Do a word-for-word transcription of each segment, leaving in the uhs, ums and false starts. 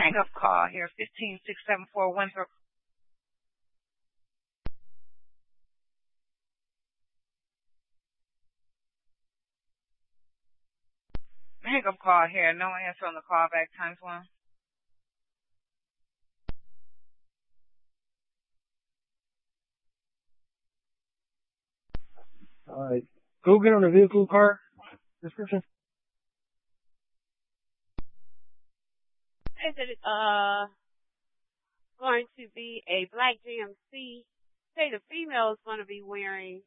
Hang up call here, fifteen six seven four Winthrop. Hang up call here, no answer on the call back, times one. Alright. Go get on the vehicle car description. Is it uh going to be a black G M C? Say the female is going to be wearing.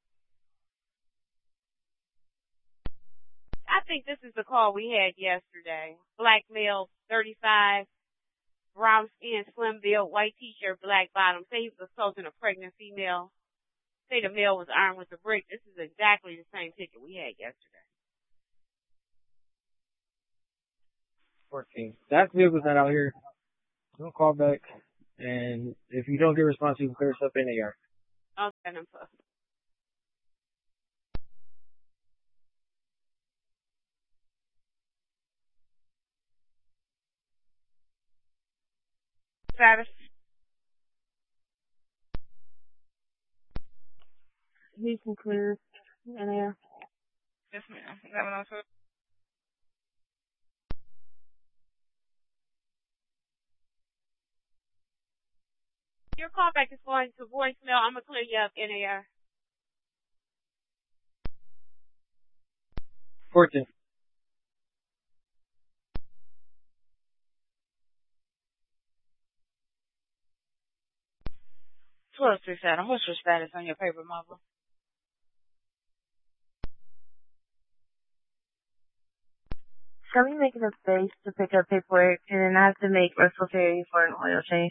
I think this is the call we had yesterday. Black male, thirty-five, brown skin, slim build, white t-shirt, black bottom. Say he was assaulting a pregnant female. Say the male was armed with a brick. This is exactly the same ticket we had yesterday. fourteen. That vehicle's not out here. Don't call back. And if you don't get a response, you can clear stuff in the yard. Okay, no problem. Status? He can clear in there. Yes, ma'am. eleven oh two. Your callback is going to voicemail. I'm going to clear you up in air. fourteen. twelve three seven. What's your status on your paper, mother? Shall we make enough space to pick up paperwork and then I have to make Russell Ferry for an oil change?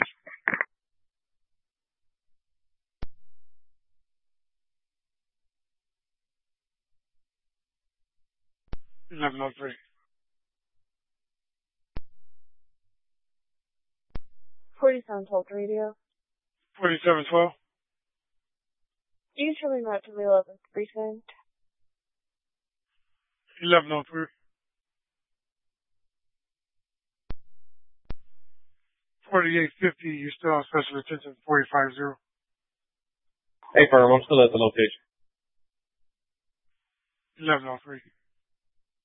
eleven oh three. forty-seven twelve radio. forty-seven twelve. Usually not to the eleventh precinct. eleven oh three. forty-eight fifty, you still on special attention, forty-five zero. Hey, firm, I'm still at the location. eleven oh three.